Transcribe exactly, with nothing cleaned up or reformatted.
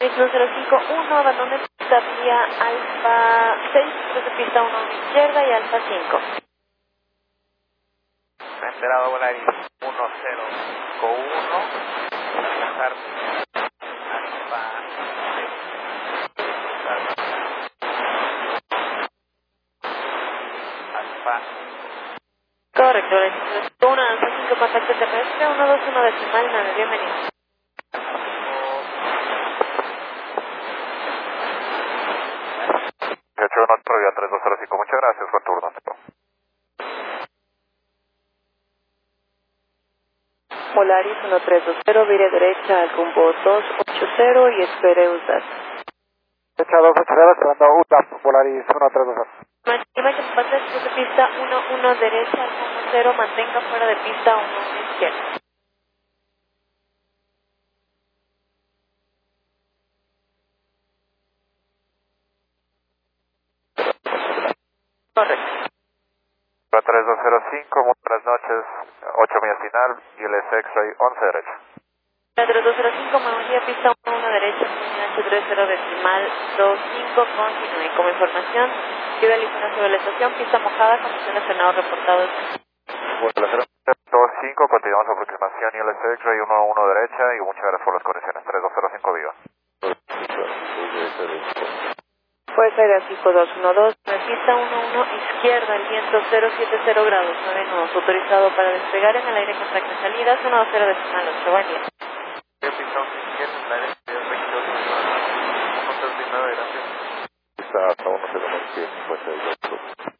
Mismo cero cinco uno, abandone pista vía Alfa seis, desde pista uno a izquierda y Alfa cinco. Enterado Volaris uno cero cinco uno, alcanzar Alfa seis. Alfa. Correcto, uno Alfa cinco, contacto terrestre, uno dos uno decimal nueve, bienvenido. dieciocho uno, Provia tres dos cero cinco, muchas gracias, buen turno. Volaris uno tres dos cero, vire derecha al rumbo dos ocho cero y espere U D A F. Derecha dos ocho cero, esperando U D A F, Volaris uno tres dos cero. Mantenga que pase desde pista uno uno derecha al uno cero, mantenga fuera de pista uno uno izquierda. Correcto. tres dos cero cinco, muy buenas noches, ocho millas final, I L S X-Ray once derecha. tres dos cero cinco, Mauricia, pista uno uno derecha, H treinta decimal dos cinco, continúe. Como información, lluvia ligera sobre la estación, pista mojada, condiciones frenados reportados. Bueno, dos cinco, continuamos aproximación I L S X-Ray uno uno derecha y muchas gracias por las condiciones, tres dos cero cinco viva. Fuerza aérea cinco dos uno dos, pista uno uno izquierda, el viento cero siete cero grados, nueve nudos, autorizado para despegar en el aire con tracción salidas, uno dos cero decimal ocho, buen día. Pista uno izquierda, en el aire veintidós, uno tres nueve, gracias. Pista uno cero uno, cincuenta y dos.